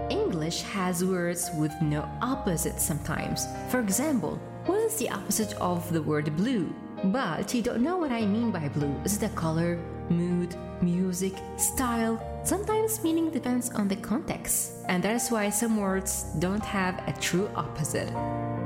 English has words with no opposite sometimes. For example, what is the opposite of the word blue? But you don't know what I mean by blue. Is it a color, mood, music, style? Sometimes meaning depends on the context. And that is why some words don't have a true opposite.